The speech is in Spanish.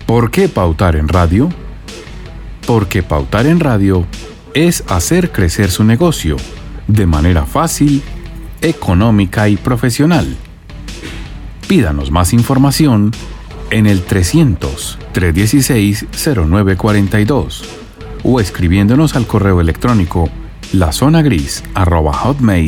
¿Por qué pautar en radio? Porque pautar en radio es hacer crecer su negocio de manera fácil, económica y profesional. Pídanos más información en el 300-316-0942 o escribiéndonos al correo electrónico lazonagris@hotmail.com.